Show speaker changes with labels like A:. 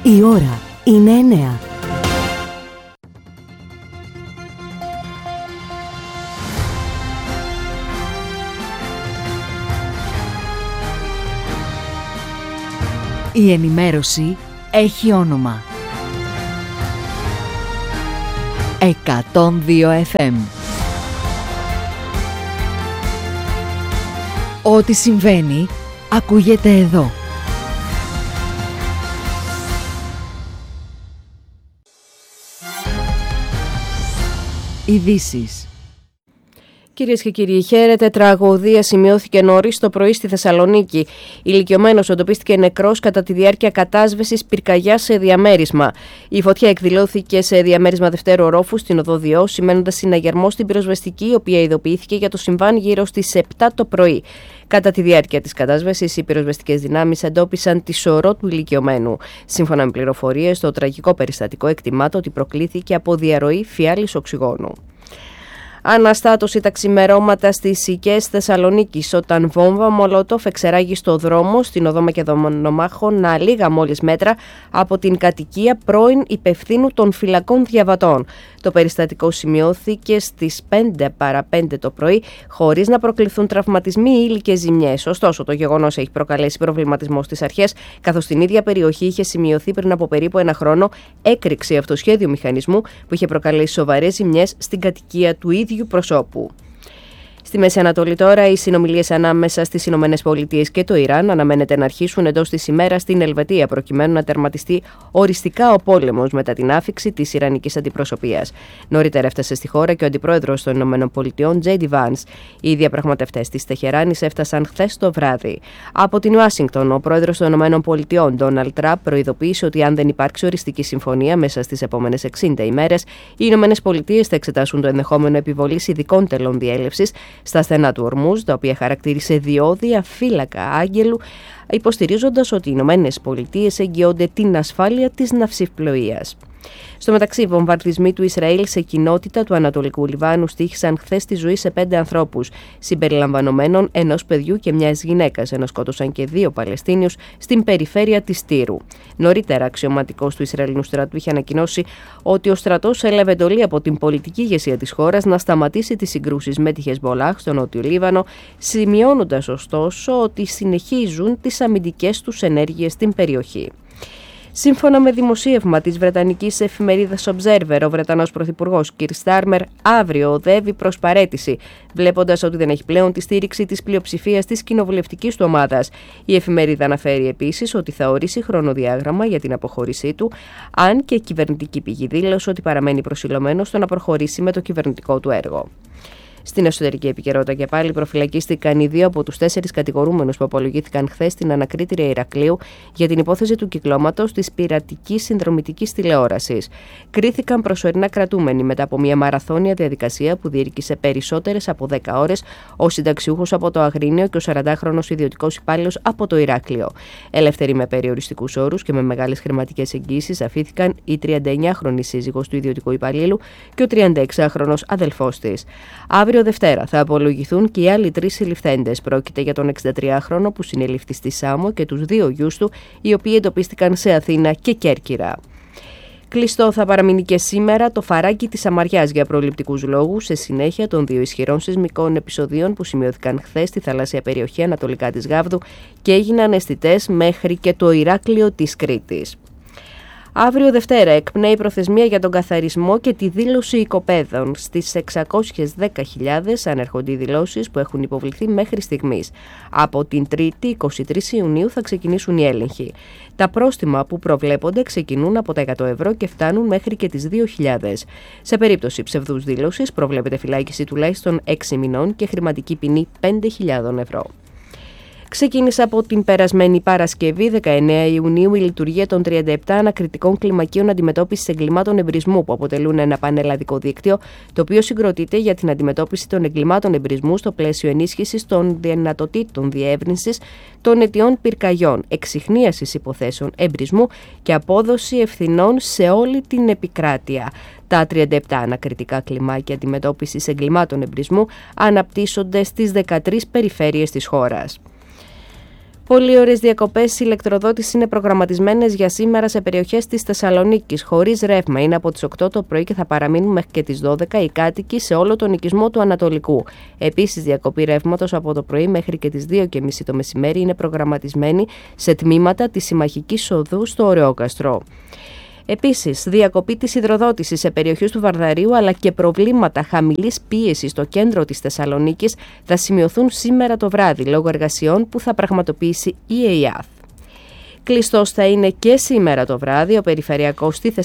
A: Η ώρα είναι 9. Η ενημέρωση έχει όνομα. 102 FM. Ό,τι συμβαίνει, ακούγεται εδώ. Ειδήσεις.
B: Κυρίες και κύριοι, χαίρετε. Τραγωδία σημειώθηκε νωρίς το πρωί στη Θεσσαλονίκη. Ηλικιωμένος εντοπίστηκε νεκρός κατά τη διάρκεια κατάσβεσης πυρκαγιάς σε διαμέρισμα. Η φωτιά εκδηλώθηκε σε διαμέρισμα δευτέρου ορόφου στην οδό Διό, σημαίνοντας συναγερμό στην πυροσβεστική, η οποία ειδοποιήθηκε για το συμβάν γύρω στις 7 το πρωί. Κατά τη διάρκεια της κατάσβεσης, οι πυροσβεστικές δυνάμεις εντόπισαν τη σωρό του ηλικιωμένου. Σύμφωνα με πληροφορίες, το τραγικό περιστατικό εκτιμάται ότι προκλήθηκε από διαρροή φιάλης οξυγόνου. Αναστάτωση τα ξημερώματα στις Οικές Θεσσαλονίκης, όταν βόμβα Μολότοφ εξεράγει στο δρόμο στην οδό Μακεδονομάχων a λίγα μόλις μέτρα από την κατοικία πρώην υπευθύνου των φυλακών διαβατών. Το περιστατικό σημειώθηκε στις 5 παρά 5 το πρωί, χωρίς να προκληθούν τραυματισμοί ή υλικές ζημιές. Ωστόσο, το γεγονός έχει προκαλέσει προβληματισμό στις αρχές, καθώς στην ίδια περιοχή είχε σημειωθεί πριν από περίπου ένα χρόνο έκρηξη αυτοσχέδιου μηχανισμού που είχε προκαλέσει σοβαρές ζημιές στην κατοικία του ίδιου προσώπου. Στη Μέση Ανατολή τώρα, οι συνομιλίες ανάμεσα στις Ηνωμένες Πολιτείες και το Ιράν αναμένεται να αρχίσουν εντός της ημέρας στην Ελβετία, προκειμένου να τερματιστεί οριστικά ο πόλεμος μετά την άφιξη της Ιρανικής αντιπροσωπείας. Νωρίτερα έφτασε στη χώρα και ο αντιπρόεδρος των Ηνωμένων Πολιτειών, J.D. Vance. Οι διαπραγματευτές της Τεχεράνης έφτασαν χθες το βράδυ. Από την Ουάσιγκτον, ο πρόεδρος των Ηνωμένων Πολιτειών, Ντόναλντ Τραμπ, προειδοποίησε ότι αν δεν υπάρξει οριστική συμφωνία μέσα στις επόμενες 60 ημέρες, οι Ηνωμένες Πολιτείες θα εξετάσουν το ενδεχόμενο επιβολής ειδικών τελών διέλευσης στα στενά του Ορμούζ, τα οποία χαρακτήρισε διόδια φύλακα άγγελου, υποστηρίζοντας ότι οι Ηνωμένες Πολιτείες εγγυώνται την ασφάλεια της ναυσιπλοείας. Στο μεταξύ, οι βομβαρδισμοί του Ισραήλ σε κοινότητα του Ανατολικού Λιβάνου στοίχησαν χθες τη ζωή σε 5 ανθρώπους, συμπεριλαμβανομένων ενός παιδιού και μιας γυναίκας, ενώ σκότωσαν και 2 Παλαιστίνιους στην περιφέρεια της Τύρου. Νωρίτερα, αξιωματικός του Ισραηλινού στρατού είχε ανακοινώσει ότι ο στρατός έλαβε εντολή από την πολιτική ηγεσία της χώρας να σταματήσει τις συγκρούσεις με τη Χεσμπολάχ στο Νότιο Λίβανο, σημειώνοντας ωστόσο ότι συνεχίζουν τις αμυντικές τους ενέργειες στην περιοχή. Σύμφωνα με δημοσίευμα της βρετανικής εφημερίδας Observer, ο Βρετανός Πρωθυπουργός Κιρ Στάρμερ αύριο οδεύει προς παραίτηση, βλέποντας ότι δεν έχει πλέον τη στήριξη της πλειοψηφίας της κοινοβουλευτικής του ομάδας. Η εφημερίδα αναφέρει επίσης ότι θα ορίσει χρονοδιάγραμμα για την αποχώρησή του, αν και κυβερνητική πηγή δήλωσε ότι παραμένει προσιλωμένος στο να προχωρήσει με το κυβερνητικό του έργο. Στην εσωτερική επικαιρότητα και πάλι προφυλακίστηκαν οι 2 από τους 4 κατηγορούμενους που απολογήθηκαν χθες στην ανακρίτρια Ηρακλείου για την υπόθεση του κυκλώματος της πειρατικής συνδρομητικής τηλεόρασης. Κρίθηκαν προσωρινά κρατούμενοι μετά από μια μαραθώνια διαδικασία που διήρκησε περισσότερες από 10 ώρες, ο συνταξιούχος από το Αγρίνιο και ο 40χρονος ιδιωτικός υπάλληλος από το Ηράκλειο. Ελεύθεροι με περιοριστικούς όρους και με μεγάλες χρηματικές εγγύησεις αφήθηκαν η 39χρονη σύζυγος του ιδιωτικού υπαλλήλου και ο 36χρονος αδελφός της. Αύριο Δευτέρα θα απολογηθούν και οι άλλοι 3 συλληφθέντες. Πρόκειται για τον 63χρονο που συνελήφθη στη Σάμο και τους 2 γιους του, οι οποίοι εντοπίστηκαν σε Αθήνα και Κέρκυρα. Κλειστό θα παραμείνει και σήμερα το φαράκι της Αμαριάς για προληπτικούς λόγους, σε συνέχεια των 2 ισχυρών σεισμικών επεισοδίων που σημειώθηκαν χθες στη θαλάσσια περιοχή ανατολικά της Γάβδου και έγιναν αισθητές μέχρι και το Ηράκλειο της Κρήτης. Αύριο Δευτέρα εκπνέει η προθεσμία για τον καθαρισμό και τη δήλωση οικοπαίδων. Στις 610.000 ανέρχονται οι δηλώσεις που έχουν υποβληθεί μέχρι στιγμής. Από την 3η 23 Ιουνίου θα ξεκινήσουν οι έλεγχοι. Τα πρόστιμα που προβλέπονται ξεκινούν από τα 100 ευρώ και φτάνουν μέχρι και τις 2.000. Σε περίπτωση ψευδούς δήλωσης προβλέπεται φυλάκιση τουλάχιστον 6 μηνών και χρηματική ποινή 5.000 ευρώ. Ξεκίνησε από την περασμένη Παρασκευή, 19 Ιουνίου, η λειτουργία των 37 ανακριτικών κλιμακίων αντιμετώπισης εγκλημάτων εμπρισμού, που αποτελούν ένα πανελλαδικό δίκτυο, το οποίο συγκροτείται για την αντιμετώπιση των εγκλημάτων εμπρισμού στο πλαίσιο ενίσχυσης των δυνατοτήτων διεύρυνσης των αιτιών πυρκαγιών, εξιχνίασης υποθέσεων εμπρισμού και απόδοση ευθυνών σε όλη την επικράτεια. Τα 37 ανακριτικά κλιμάκια αντιμετώπισης εγκλημάτων εμπρισμού αναπτύσσονται στις 13 περιφέρειες της χώρας. Πολύ ωραίες διακοπές ηλεκτροδότησης είναι προγραμματισμένες για σήμερα σε περιοχές της Θεσσαλονίκης, χωρίς ρεύμα. Είναι από τις 8 το πρωί και θα παραμείνουν μέχρι και τις 12 οι κάτοικοι σε όλο τον οικισμό του Ανατολικού. Επίσης, διακοπή ρεύματος από το πρωί μέχρι και τις 2:30 το μεσημέρι είναι προγραμματισμένη σε τμήματα της Συμμαχικής Οδού στο Ωρεόκαστρο. Επίσης, διακοπή της υδροδότησης σε περιοχές του Βαρδαρίου αλλά και προβλήματα χαμηλής πίεσης στο κέντρο της Θεσσαλονίκης θα σημειωθούν σήμερα το βράδυ λόγω εργασιών που θα πραγματοποιήσει η ΕΙΑΘ. Κλειστός θα είναι και σήμερα το βράδυ ο περιφερειακός στη